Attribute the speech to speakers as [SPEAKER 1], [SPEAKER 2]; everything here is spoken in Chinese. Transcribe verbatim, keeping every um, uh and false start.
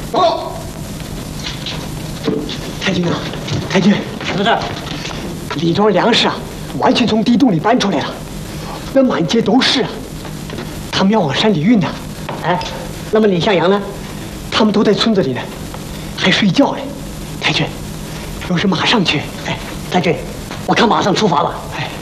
[SPEAKER 1] 报告。太君啊，太君，
[SPEAKER 2] 什么事？
[SPEAKER 1] 李庄粮食啊，完全从地洞里搬出来了，那满街都是啊。他们要往山里运呢。哎，那么李向阳呢？他们都在村子里呢，还睡觉呢。太君，有事马上去。哎，太君，我看马上出发吧。哎。